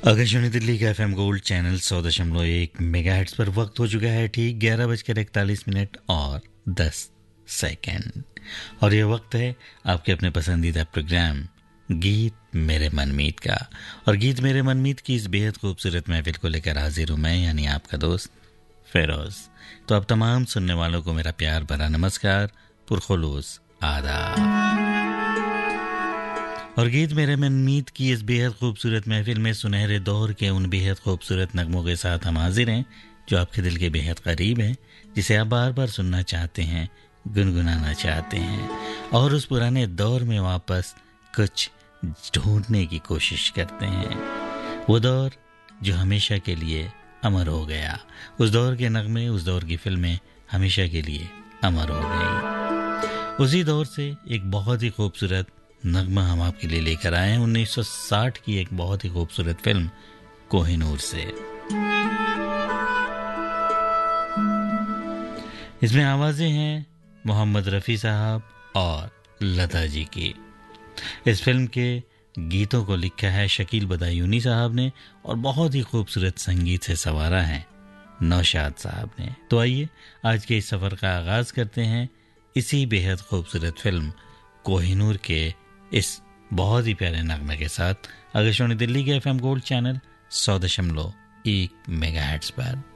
आकाशवाणी दिल्ली का FM gold channel 100.1 megahertz पर वक्त हो चुका है ठीक 11:41 और 10 सेकंड। और यह वक्त है आपके अपने पसंदीदा प्रोग्राम गीत मेरे मनमीत का। और गीत मेरे मनमीत की इस बेहद खूबसूरत महफिल को लेकर हाजिर हूं मैं, यानी आपका दोस्त फेरोज। तो अब तमाम सुनने वालों को मेरा प्यार भरा नमस्कार, पुरखुलूस आदाब। और गीत मेरे मनमीत की इस बेहद खूबसूरत महफिल में सुनहरे दौर के उन बेहद खूबसूरत नगमों के साथ हम हाजिर हैं जो आपके दिल के बेहद करीब हैं, जिसे आप बार बार सुनना चाहते हैं, गुनगुनाना चाहते हैं और उस पुराने दौर में वापस कुछ ढूंढने की कोशिश करते हैं। वो दौर जो हमेशा के लिए अमर हो गया, उस दौर के नगमे, उस दौर की फिल्में हमेशा के लिए अमर हो गई। उसी दौर से एक बहुत ही खूबसूरत नगमा हम आपके लिए लेकर आए हैं 1960 की एक बहुत ही खूबसूरत फिल्म कोहिनूर से। इसमें आवाजें हैं मोहम्मद रफ़ी साहब और लता जी की। इस फिल्म के गीतों को लिखा है शकील बदायूनी साहब ने और बहुत ही खूबसूरत संगीत से संवारा है नौशाद साहब ने। तो आइए आज के इस सफर का आगाज करते हैं इसी बेहद खूबसूरत फिल्म कोहिनूर के इस बहुत ही प्यारे नगमे के साथ। आकाशवाणी दिल्ली के एफएम गोल्ड चैनल 100.1 मेगाहर्ट्ज पर।